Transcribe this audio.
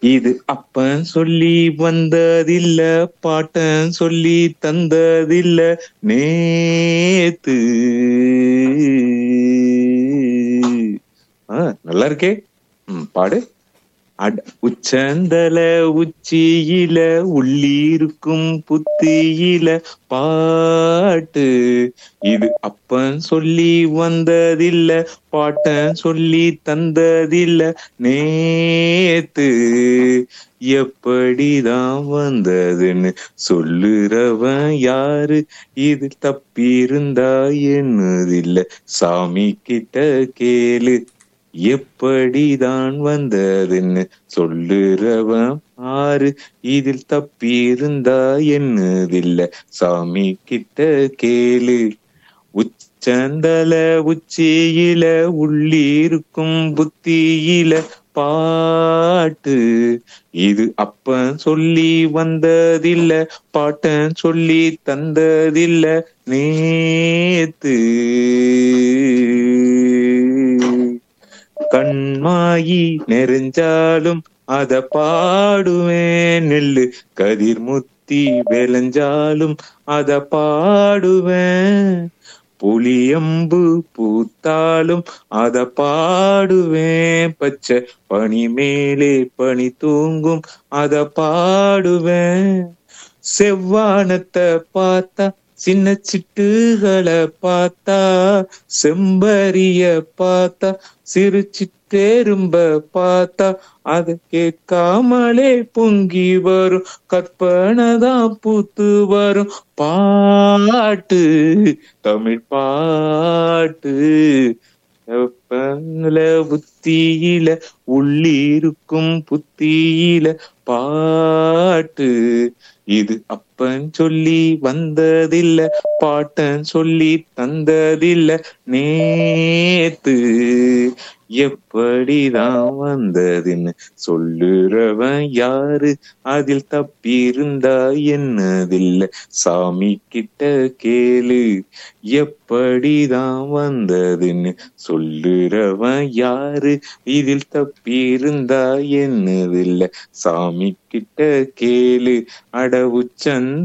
இது அப்பன் சொல்லி வந்ததில்ல, பாட்டன் சொல்லி தந்ததில்ல, நேத்து. நல்லா இருக்கே. பாடு. உச்சந்தல உச்சியில உள்ளிருக்கும் புத்தியில பாட்டு. இது அப்பன் சொல்லி வந்ததில்ல, பாட்டன் சொல்லி தந்ததில்ல, நேத்து. எப்படிதான் வந்ததுன்னு சொல்லுறவன் யாரு? இது தப்பிருந்தா என்னதில்ல, சாமி கிட்ட கேளு. எப்படிதான் வந்ததுன்னு சொல்லுறவன் ஆறு, இதில் தப்பியிருந்தா என்னதில்ல, சாமி கிட்ட கேளு. உச்சந்தல உச்சியில உள்ளிருக்கும் புத்தியில பாட்டு. இது அப்பன் சொல்லி வந்ததில்ல, பாட்டன் சொல்லி தந்ததில்ல, நேத்து. கண்மாயி நெறிஞ்சாலும் அத பாடுவேன், நெல்லு கதிர் முத்தி விளைஞ்சாலும் அத பாடுவேன், புளியம்பு பூத்தாலும் அத பாடுவேன், பச்சை பனி மேலே பனி தூங்கும் அத பாடுவேன். செவ்வானத்தை பார்த்தா, சின்ன சிட்டுகளை பார்த்தா, செம்பரிய பார்த்தா, சிறு சிற்றெரும்ப பார்த்தா, அது கேட்காமலே பொங்கி வரும், கற்பனைதான் பூத்து வரும் பாட்டு, தமிழ் பாட்டு. புத்தியில உள்ளிருக்கும் புத்தியில பாட்டு. இது அப்பன் சொல்லி வந்ததில்ல, பாட்டன் சொல்லி தந்ததில்ல, நேத்து. எப்படிதான் வந்ததுன்னு சொல்லுறவன் யாரு? அதில் தப்பியிருந்தா என்னதில்ல, சாமி கிட்ட கேளு. எப்படிதான் வந்ததுன்னு சொல்லுறவன் யாரு? இதில் தப்பியிருந்தா என்னதில்ல, சாமி கிட்ட கேளு. அட உச்சந்த